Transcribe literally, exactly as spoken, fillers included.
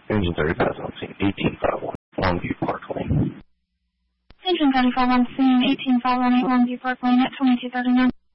Engine thirty-five is on scene, eighteen five one, Longview Park Lane. Engine thirty-five on scene, eighteen five one eight Longview Park Lane at twenty-two thirty-nine.